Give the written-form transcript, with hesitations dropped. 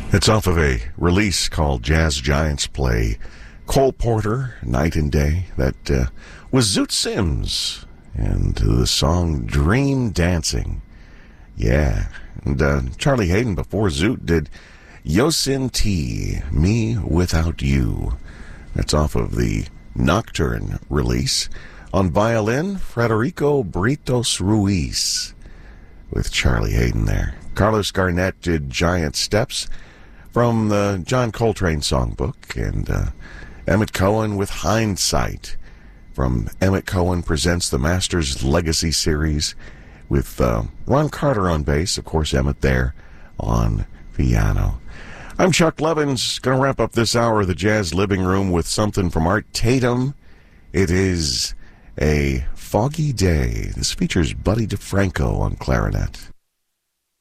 It's off of a release called Jazz Giants Play Cole Porter, Night and Day. That was Zoot Sims and the song Dream Dancing. Yeah. And Charlie Hayden before Zoot did Yosemite, Me Without You. That's off of the Nocturne release. On violin, Federico Britos Ruiz with Charlie Hayden there. Carlos Garnett did Giant Steps from the John Coltrane songbook, and Emmett Cohen with Hindsight from Emmett Cohen Presents the Masters Legacy Series with Ron Carter on bass, of course Emmett there on piano. I'm Chuck Levins, going to wrap up this hour of the Jazz Living Room with something from Art Tatum. It is A Foggy Day. This features Buddy DeFranco on clarinet.